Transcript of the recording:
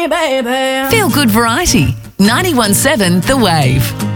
me, baby. Feel good variety. 91.7 The Wave.